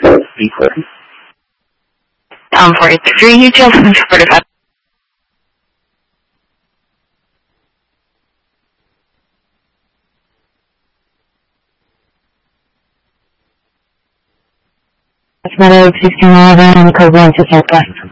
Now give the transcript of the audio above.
Tom 43, UTL 45. That's Meadow 1611, code 1 to Southwest.